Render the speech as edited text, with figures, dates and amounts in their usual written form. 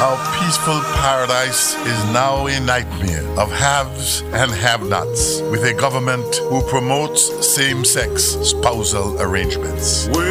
Our peaceful paradise is now a nightmare of haves and have-nots, with a government who promotes same-sex spousal arrangements.